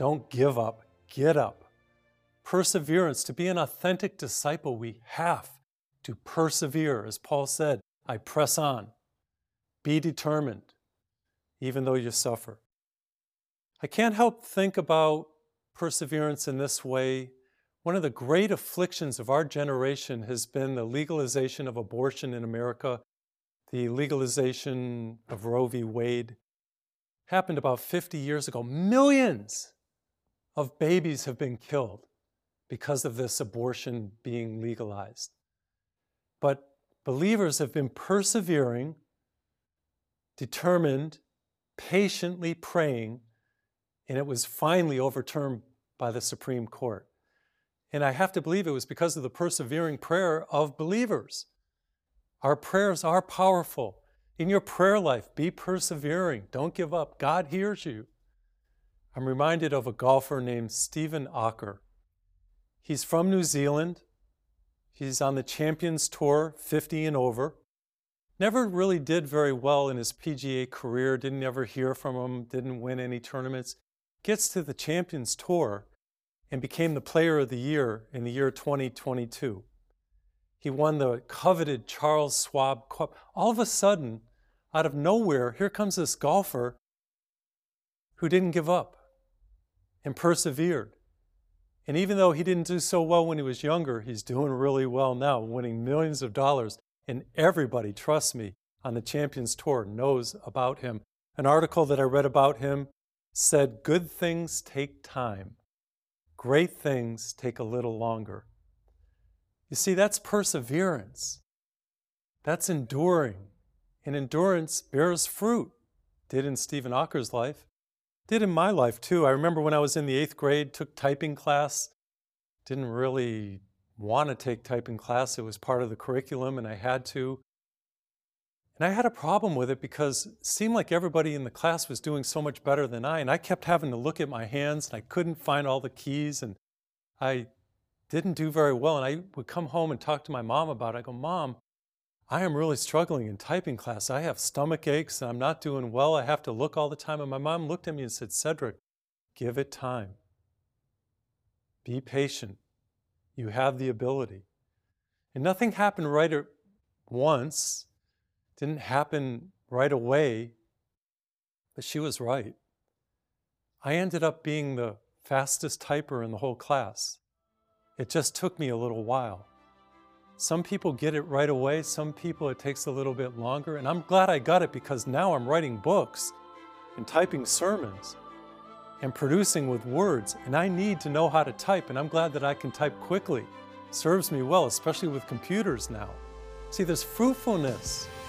Don't give up. Get up. Perseverance. To be an authentic disciple, we have to persevere. As Paul said, I press on. Be determined, even though you suffer. I can't help think about perseverance in this way. One of the great afflictions of our generation has been the legalization of abortion in America. The legalization of Roe v. Wade happened about 50 years ago. Millions of babies have been killed because of this abortion being legalized. But believers have been persevering, determined, patiently praying, and it was finally overturned by the Supreme Court. And I have to believe it was because of the persevering prayer of believers. Our prayers are powerful. In your prayer life, be persevering. Don't give up. God hears you. I'm reminded of a golfer named Stephen Ocker. He's from New Zealand. He's on the Champions Tour, 50 and over. Never really did very well in his PGA career. Didn't ever hear from him. Didn't win any tournaments. Gets to the Champions Tour and became the Player of the Year in the year 2022. He won the coveted Charles Schwab Cup. All of a sudden, out of nowhere, here comes this golfer who didn't give up and persevered. And even though he didn't do so well when he was younger, he's doing really well now, winning millions of dollars. And everybody, trust me, on the Champions Tour knows about him. An article that I read about him said, good things take time. Great things take a little longer. You see, that's perseverance. That's enduring. And endurance bears fruit. Did in Stephen Ocker's life. Did in my life too. I remember when I was in the 8th grade, took typing class. Didn't really want to take typing class. It was part of the curriculum and I had to. And I had a problem with it because it seemed like everybody in the class was doing so much better than I. And I kept having to look at my hands and I couldn't find all the keys and I didn't do very well. And I would come home and talk to my mom about it. I go, Mom, I am really struggling in typing class. I have stomach aches and I'm not doing well. I have to look all the time. And my mom looked at me and said, Cedric, give it time. Be patient. You have the ability. And nothing happened right at once. Didn't happen right away, but she was right. I ended up being the fastest typer in the whole class. It just took me a little while. Some people get it right away, some people it takes a little bit longer, and I'm glad I got it because now I'm writing books and typing sermons and producing with words, and I need to know how to type, and I'm glad that I can type quickly. Serves me well, especially with computers now. See, there's fruitfulness